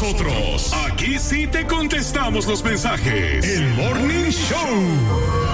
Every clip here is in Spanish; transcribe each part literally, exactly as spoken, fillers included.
nosotros. Aquí sí te contestamos los mensajes. El Morning Show.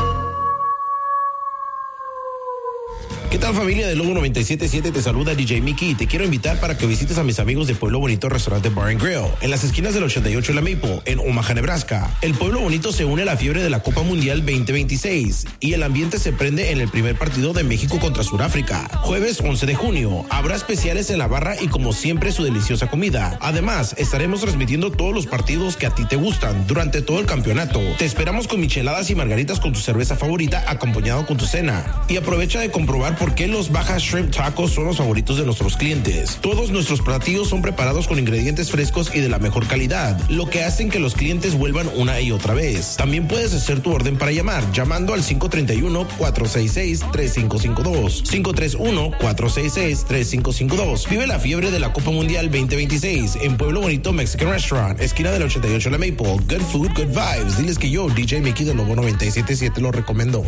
¿Qué tal, familia de Lobo noventa y siete punto siete? Te saluda D J Mickey y te quiero invitar para que visites a mis amigos de Pueblo Bonito Restaurante Bar and Grill en las esquinas del ochenta y ocho y la Maple en Omaha, Nebraska. El Pueblo Bonito se une a la fiebre de la Copa Mundial veinte veintiséis y el ambiente se prende en el primer partido de México contra Sudáfrica. Jueves once de junio. Habrá especiales en la barra y, como siempre, su deliciosa comida. Además, estaremos transmitiendo todos los partidos que a ti te gustan durante todo el campeonato. Te esperamos con micheladas y margaritas con tu cerveza favorita acompañado con tu cena. Y aprovecha de comprobar por qué los Baja Shrimp Tacos son los favoritos de nuestros clientes. Todos nuestros platillos son preparados con ingredientes frescos y de la mejor calidad, lo que hacen que los clientes vuelvan una y otra vez. También puedes hacer tu orden para llamar, llamando al cinco tres uno, cuatro seis seis, tres cinco cinco dos. cinco tres uno, cuatro seis seis, tres cinco cinco dos. Vive la fiebre de la Copa Mundial veinte veintiséis en Pueblo Bonito Mexican Restaurant, esquina del ochenta y ocho La Maple. Good food, good vibes. Diles que yo, D J Mickey de Lobo noventa y siete punto siete, lo recomiendo.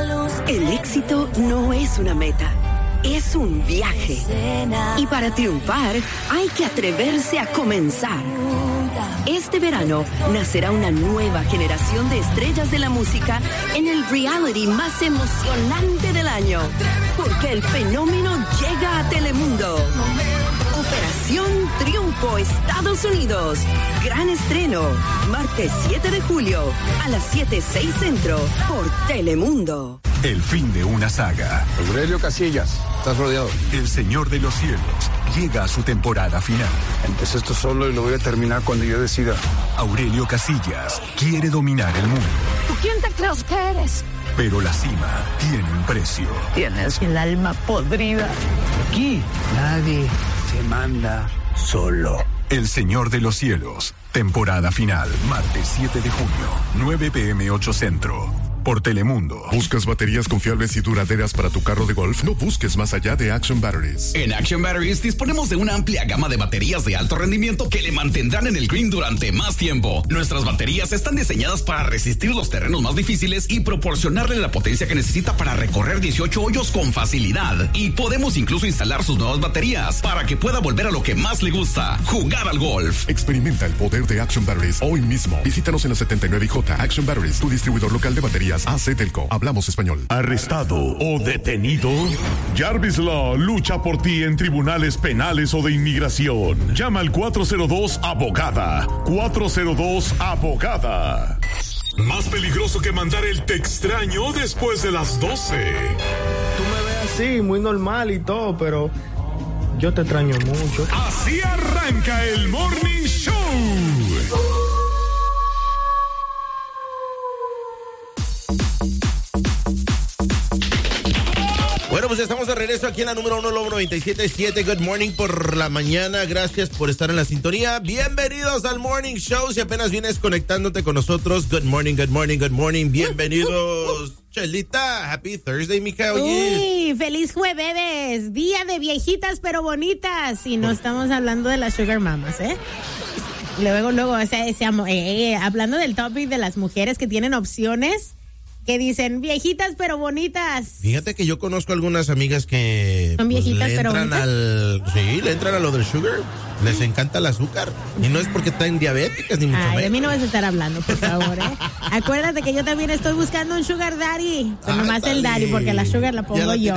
El éxito no es una meta, es un viaje. Y para triunfar hay que atreverse a comenzar. Este verano nacerá una nueva generación de estrellas de la música en el reality más emocionante del año, porque el fenómeno llega a Telemundo. Operación Triunfo, Estados Unidos. Gran estreno, martes siete de julio a las siete seis centro por Telemundo. El fin de una saga. Aurelio Casillas, estás rodeado. El Señor de los Cielos llega a su temporada final. Empecé esto solo y lo voy a terminar cuando yo decida. Aurelio Casillas quiere dominar el mundo. ¿Tú quién te crees que eres? Pero la cima tiene un precio. Tienes el alma podrida. Aquí nadie te manda solo. El Señor de los Cielos, temporada final, martes siete de junio, nueve pm ocho centro. Por Telemundo. ¿Buscas baterías confiables y duraderas para tu carro de golf? No busques más allá de Action Batteries. En Action Batteries disponemos de una amplia gama de baterías de alto rendimiento que le mantendrán en el green durante más tiempo. Nuestras baterías están diseñadas para resistir los terrenos más difíciles y proporcionarle la potencia que necesita para recorrer dieciocho hoyos con facilidad. Y podemos incluso instalar sus nuevas baterías para que pueda volver a lo que más le gusta, jugar al golf. Experimenta el poder de Action Batteries hoy mismo. Visítanos en la setenta y nueve y J. Action Batteries, tu distribuidor local de baterías A C Telco. Hablamos español. ¿Arrestado o detenido? Jarvis Law lucha por ti en tribunales penales o de inmigración. Llama al cuatro cero dos abogada. cuatro cero dos abogada. Más peligroso que mandar el te extraño después de las doce. Tú me ves así, muy normal y todo, pero yo te extraño mucho. Así arranca el Morning Show. Bueno, pues estamos de regreso aquí en la número uno, Lobo noventa y siete punto siete. Good morning por la mañana. Gracias por estar en la sintonía. Bienvenidos al Morning Show. Si apenas vienes conectándote con nosotros, good morning, good morning, good morning. Bienvenidos. Chelita, happy Thursday, Mica. Uy, feliz jueves. Día de viejitas pero bonitas. Y no estamos hablando de las sugar mamas, ¿eh? Luego, luego, o sea, ese amor, eh, eh, hablando del topic de las mujeres que tienen opciones, que dicen viejitas pero bonitas. Fíjate que yo conozco algunas amigas que son viejitas pues, le pero entran bonitas. al, sí, le entran a lo del sugar. Les encanta el azúcar. Y no es porque están diabéticas ni mucho Ay, menos. de mí no vas a estar hablando, por favor, ¿eh? Acuérdate que yo también estoy buscando un sugar daddy. Pero nomás el daddy, porque la sugar la pongo la yo.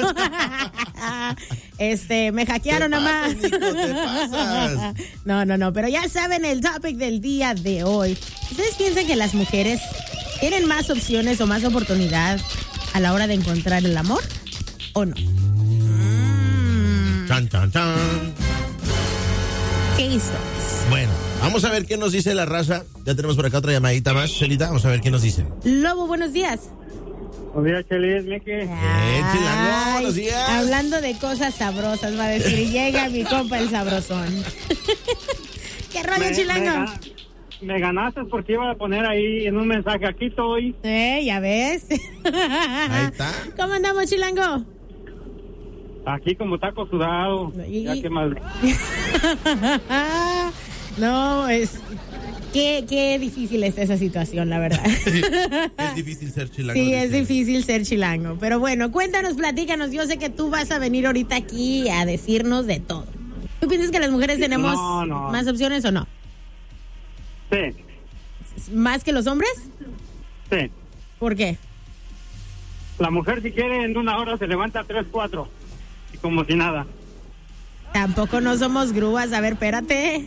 este, me hackearon nomás. No, no, no, pero ya saben el topic del día de hoy. ¿Ustedes piensan que las mujeres tienen más opciones o más oportunidad a la hora de encontrar el amor o no? Mm. Chan, chan, chan. ¿Qué historias? Bueno, vamos a ver qué nos dice la raza. Ya tenemos por acá otra llamadita más, Chelita. Vamos a ver qué nos dicen. Lobo, buenos días. Buenos días, Chelis, Miki. Eh, Chilango, buenos días. Hablando de cosas sabrosas, va a decir, llega mi compa el sabrosón. ¿Qué rollo, me, Chilango? Me, me ganaste porque iba a poner ahí en un mensaje, aquí estoy. Eh, ya ves. Ahí está. ¿Cómo andamos, Chilango? Aquí como taco sudado. Y... Ya que más... No, es... Qué, qué difícil está esa situación, la verdad. Es difícil ser chilango. Sí, es difícil ser chilango. Pero bueno, cuéntanos, platícanos. Yo sé que tú vas a venir ahorita aquí a decirnos de todo. ¿Tú piensas que las mujeres tenemos no, no. más opciones o no? Sí. ¿Más que los hombres? Sí. ¿Por qué? La mujer si quiere en una hora se levanta a tres, cuatro. Y como si nada. Tampoco no somos grúas. A ver, espérate.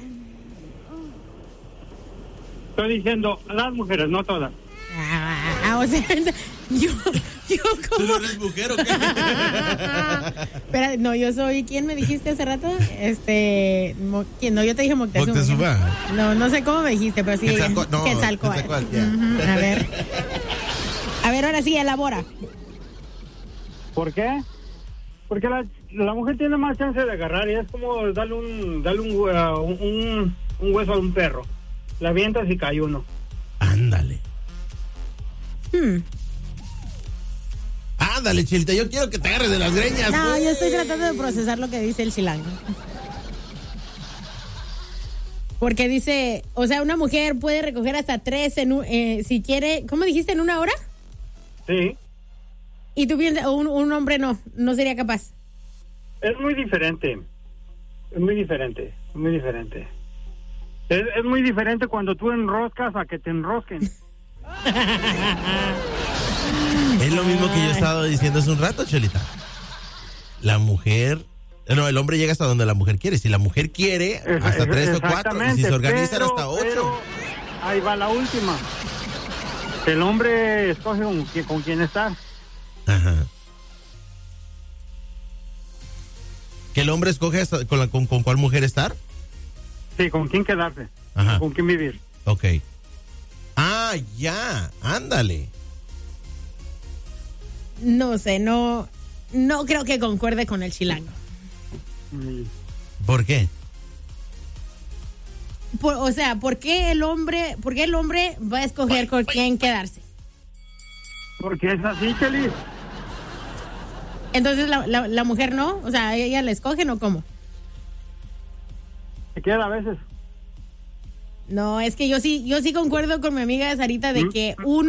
Estoy diciendo las mujeres, no todas. Ah, ah, o sea, yo, yo como... ¿Tú no eres mujer o qué? Espera, no, yo soy... ¿Quién me dijiste hace rato? Este... Mo, ¿quién? No, yo te dije Moctezuma. Moctezuma. No, no sé cómo me dijiste, pero sí. Quetzalcó- no, Quetzalcóatl. Quetzalcóatl, ya. Ujú, a ver. A ver, ahora sí, elabora. ¿Por qué? Porque la, la mujer tiene más chance de agarrar y es como darle un darle un, uh, un, un hueso a un perro. La avientas y cae uno. Ándale. Hmm. Ándale, Chilita, yo quiero que te agarres de las greñas. No, pues. yo estoy tratando de procesar lo que dice el chilango. Porque dice, o sea, una mujer puede recoger hasta tres en un, eh, si quiere, ¿cómo dijiste? ¿En una hora? Sí. Y tú piensas, un, un hombre no, no sería capaz. Es muy diferente. Es muy diferente. Es muy diferente. Es, es muy diferente cuando tú enroscas a que te enrosquen. Es lo mismo que yo he estado diciendo hace un rato, Chelita. La mujer, no, el hombre llega hasta donde la mujer quiere. Si la mujer quiere, hasta tres o cuatro. Y si se organizan, pero, hasta ocho. pero ahí va la última. El hombre escoge con, qui- con quién estar. Ajá. ¿Que el hombre escoge hasta- con, la- con, con cuál mujer estar? Sí, con quién quedarse. Ajá. Con quién vivir. Ok. Ah, ya, ándale. No sé, no, no creo que concuerde con el chilango. ¿Por qué? Por, o sea, ¿por qué el hombre, por qué el hombre va a escoger con quién quedarse? Porque es así, Cheli. Entonces la, la, la mujer no, o sea, ella la escogen o cómo? Se queda a veces. No, es que yo sí, yo sí concuerdo con mi amiga Sarita de que uno